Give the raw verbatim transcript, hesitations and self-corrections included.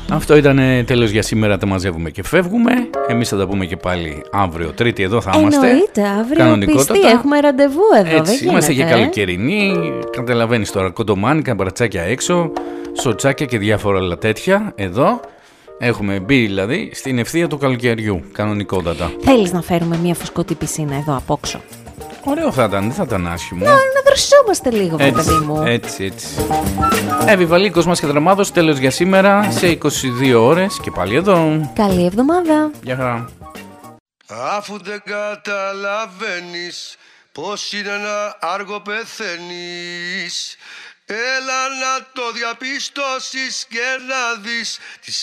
Αυτό ήταν τέλος για σήμερα. Τα μαζεύουμε και φεύγουμε. Εμείς θα τα πούμε και πάλι αύριο. Τρίτη εδώ θα είμαστε. Εννοείται, αύριο πιστή. Έχουμε ραντεβού εδώ. Έτσι, δεν είμαστε γίνεται, και καλοκαιρινοί. Καταλαβαίνεις τώρα. Κοντομάνι, καμπαρατσάκια έξω, σοτσάκια και διάφορα άλλα τέτοια. Εδώ έχουμε μπει δηλαδή στην ευθεία του καλοκαιριού. Κανονικότατα. Θέλεις να φέρουμε μια φουσκωτή πισίνα εδώ απόξω? Ωραίο θα ήταν, δεν θα ήταν άσχημο. Να, να δροσιζόμαστε λίγο, παιδί μου. Έτσι, έτσι. Επιβαλίκος μας και Δραμάδος, τέλος για σήμερα σε είκοσι δύο ώρες και πάλι εδώ. Καλή εβδομάδα. Γεια χαρά. Αφού δεν καταλαβαίνεις πως είναι να άργο πεθαίνεις, έλα να το διαπιστώσεις και να δεις τις